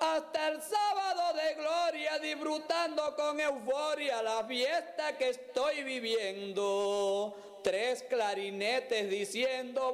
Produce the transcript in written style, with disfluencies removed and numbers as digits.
hasta el sábado de gloria, disfrutando con euforia la fiesta que estoy viviendo. 3 clarinetes diciendo